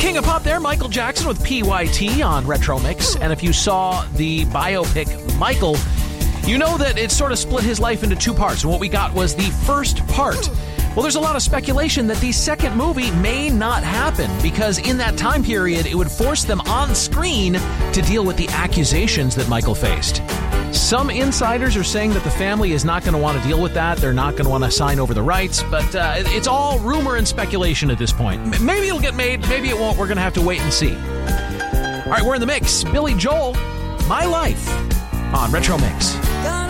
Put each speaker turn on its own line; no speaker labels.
King of Pop there, Michael Jackson with PYT on Retro Mix. And if you saw the biopic Michael, you know that it sort of split his life into two parts. And what we got was the first part. Well, there's a lot of speculation that the second movie may not happen because in that time period, it would force them on screen to deal with the accusations that Michael faced. Some insiders are saying that the family is not going to want to deal with that. They're not going to want to sign over the rights, but it's all rumor and speculation at this point. Maybe it'll get made, maybe it won't. We're going to have to wait and see. All right, we're in the mix. Billy Joel, My Life on Retro Mix.